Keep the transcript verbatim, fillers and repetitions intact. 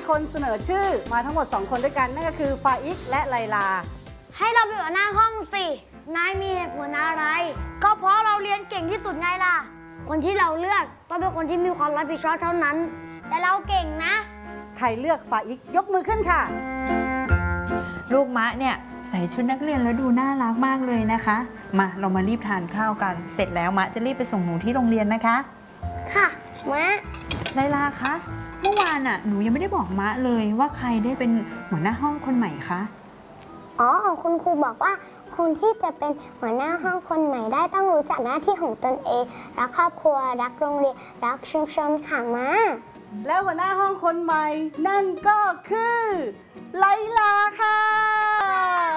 คนเสนอชื่อมาทั้งหมดสองคนด้วยกันนั่นก็คือฟาอิกและไลลาให้เราไปอยู่หน้าห้องสินายมีเหตุผลอะไรก็เพราะเราเรียนเก่งที่สุดไงล่ะคนที่เราเลือกต้องเป็นคนที่มีความรับผิดชอบเท่านั้นแต่เราเก่งนะใครเลือกฟาอิกยกมือขึ้นค่ะลูกมะเนี่ยใส่ชุดนักเรียนแล้วดูน่ารักมากเลยนะคะมาเรามารีบทานข้าวกันเสร็จแล้วมะจะรีบไปส่งหนูที่โรงเรียนนะคะค่ะมะไลลาคะเมื่อวานอ่ะหนูยังไม่ได้บอกมะเลยว่าใครได้เป็นหัวหน้าห้องคนใหม่คะอ๋อคุณครูบอกว่าคนที่จะเป็นหัวหน้าห้องคนใหม่ได้ต้องรู้จักหน้าที่ของตนเองรักครอบครัวรักโรงเรียนรักชุมชนค่ะมะแล้วหัวหน้าห้องคนใหม่นั่นก็คือไลลาค่ะ